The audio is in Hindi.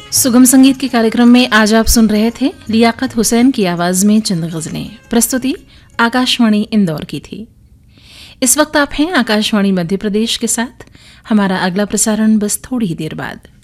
सुगम संगीत के कार्यक्रम में आज आप सुन रहे थे लियाकत हुसैन की आवाज में चंद गजलें। प्रस्तुति आकाशवाणी इंदौर की थी। इस वक्त आप हैं आकाशवाणी मध्य प्रदेश के साथ। हमारा अगला प्रसारण बस थोड़ी ही देर बाद।